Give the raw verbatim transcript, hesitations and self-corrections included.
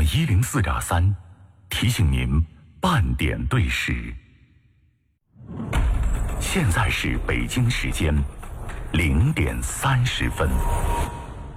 一零四点三提醒您半点对时。现在是北京时间零点三十分。